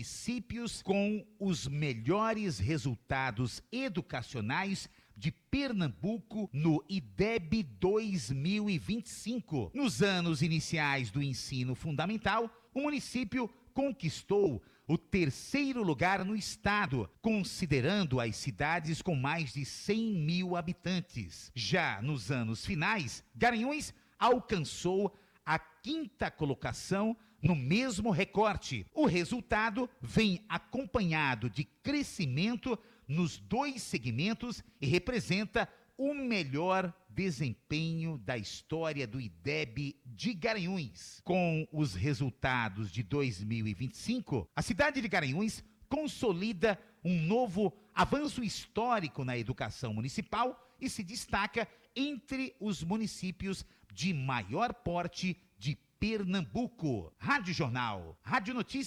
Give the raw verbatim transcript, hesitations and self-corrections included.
municípios com os melhores resultados educacionais de Pernambuco no I D E B dois mil e vinte e cinco. Nos anos iniciais do ensino fundamental, o município conquistou o terceiro lugar no estado, considerando as cidades com mais de cem mil habitantes. Já nos anos finais, Garanhuns alcançou a quinta colocação no mesmo recorte. O resultado vem acompanhado de crescimento nos dois segmentos e representa o melhor desempenho da história do I D E B de Garanhuns. Com os resultados de dois mil e vinte e cinco, a cidade de Garanhuns consolida um novo avanço histórico na educação municipal e se destaca entre os municípios de maior porte de Pernambuco. Rádio Jornal, Rádio Notícias.